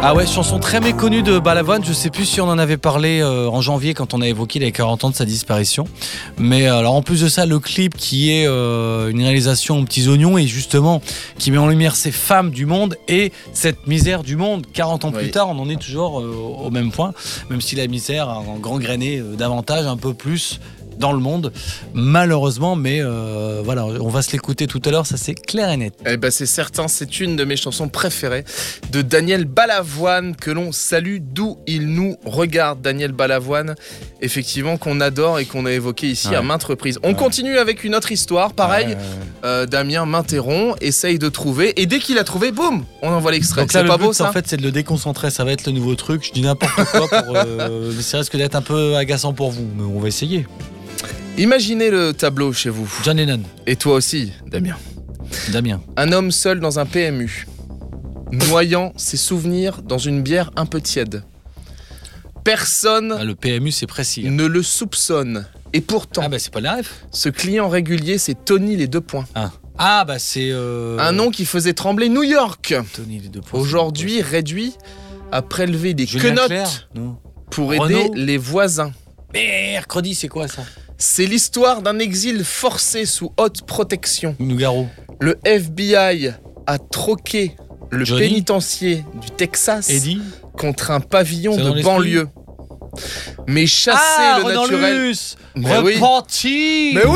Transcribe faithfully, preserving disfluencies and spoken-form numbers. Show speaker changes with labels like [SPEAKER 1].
[SPEAKER 1] Ah ouais, chanson très méconnue de Balavoine. Je sais plus si on en avait parlé euh, en janvier quand on a évoqué les quarante ans de sa disparition. Mais alors en plus de ça, le clip qui est euh, une réalisation aux petits oignons et justement qui met en lumière ces femmes du monde et cette misère du monde. quarante ans oui. plus tard, on en est toujours euh, au même point, même si la misère a gangréné euh, davantage, un peu plus dans le monde, malheureusement, mais euh, voilà, on va se l'écouter tout à l'heure, ça c'est clair et net.
[SPEAKER 2] Eh ben c'est certain, c'est une de mes chansons préférées de Daniel Balavoine que l'on salue d'où il nous regarde. Daniel Balavoine, effectivement, qu'on adore et qu'on a évoqué ici ouais. à maintes reprises. On ouais. continue avec une autre histoire, pareil, ouais, ouais, ouais. Euh, Damien m'interrompt, essaye de trouver, et dès qu'il a trouvé, boum, on envoie l'extrait.
[SPEAKER 1] Donc là,
[SPEAKER 2] c'est
[SPEAKER 1] le
[SPEAKER 2] pas
[SPEAKER 1] but,
[SPEAKER 2] beau ça
[SPEAKER 1] en fait, c'est de le déconcentrer, ça va être le nouveau truc, je dis n'importe quoi, pour, euh, mais ça risque d'être un peu agaçant pour vous, mais on va essayer.
[SPEAKER 2] Imaginez le tableau chez vous.
[SPEAKER 1] John Lennon.
[SPEAKER 2] Et toi aussi, Damien.
[SPEAKER 1] Damien.
[SPEAKER 2] Un homme seul dans un P M U, noyant ses souvenirs dans une bière un peu tiède. Personne
[SPEAKER 1] ah, le P M U, c'est précis.
[SPEAKER 2] Ne le soupçonne. Et pourtant,
[SPEAKER 1] ah bah c'est pas la ref.
[SPEAKER 2] Ce client régulier, c'est Tony les deux points.
[SPEAKER 1] Ah, ah bah c'est... Euh...
[SPEAKER 2] Un nom qui faisait trembler New York.
[SPEAKER 1] Tony les deux points.
[SPEAKER 2] Aujourd'hui réduit à prélever des
[SPEAKER 1] Julien
[SPEAKER 2] quenottes
[SPEAKER 1] Clerc, non.
[SPEAKER 2] pour
[SPEAKER 1] Renaud.
[SPEAKER 2] aider les voisins.
[SPEAKER 1] Mercredi, c'est quoi ça?
[SPEAKER 2] C'est l'histoire d'un exil forcé sous haute protection.
[SPEAKER 1] Nougaro.
[SPEAKER 2] Le F B I a troqué le
[SPEAKER 1] Johnny.
[SPEAKER 2] pénitencier du Texas
[SPEAKER 1] Eddie.
[SPEAKER 2] contre un pavillon de banlieue. Mais chasser
[SPEAKER 1] ah,
[SPEAKER 2] le
[SPEAKER 1] Renan
[SPEAKER 2] naturel...
[SPEAKER 1] Luce. Reparti.
[SPEAKER 2] Mais oui.